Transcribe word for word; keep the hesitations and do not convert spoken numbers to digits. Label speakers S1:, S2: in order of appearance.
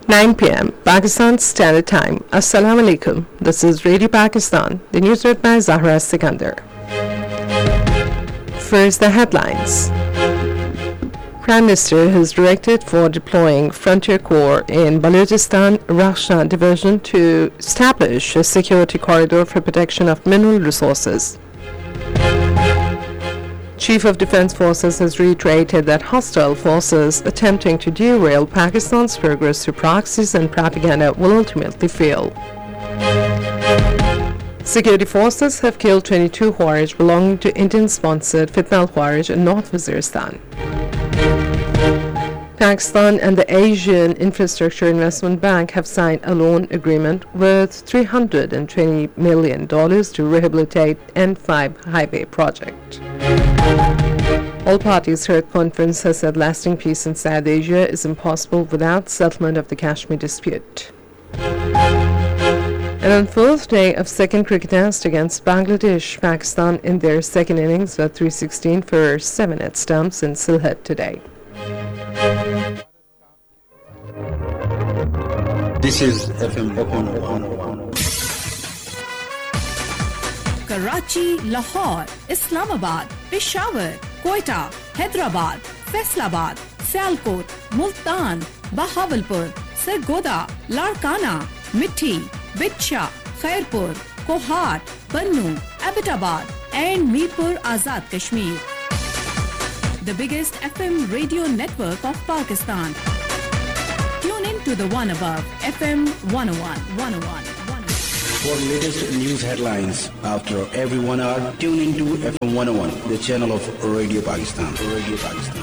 S1: nine p.m. Pakistan Standard Time. Assalamu alaikum. This is Radio Pakistan. The news read by Zahra Sikandar. First, the headlines. Prime Minister has directed for deploying Frontier Corps in Balochistan Rakhsha Division to establish a security corridor for protection of mineral resources. Chief of Defence Forces has reiterated that hostile forces attempting to derail Pakistan's progress through proxies and propaganda will ultimately fail. Security forces have killed twenty-two Khawarij belonging to Indian-sponsored Fitna al-Khawarij in North Waziristan. Pakistan and the Asian Infrastructure Investment Bank have signed a loan agreement worth three hundred twenty million dollars to rehabilitate N five highway project. All parties heard conference has said lasting peace in South Asia is impossible without settlement of the Kashmir dispute. And on fourth day of second cricket test against Bangladesh, Pakistan in their second innings were three sixteen for seven at stumps in Sylhet today.
S2: This is F M one.
S3: Karachi, Lahore, Islamabad, Peshawar, Quetta, Hyderabad, Faisalabad, Sialkot, Multan, Bahawalpur, Sargodha, Larkana, Mithi, Bitcha, Khairpur, Kohat, Bannu, Abbottabad and Mirpur Azad Kashmir. The biggest F M radio network of Pakistan. Tune in to the one above, F M one oh one, one oh one.
S2: For latest news headlines after every one hour, tune into F M one oh one, the channel of Radio Pakistan. Radio Pakistan.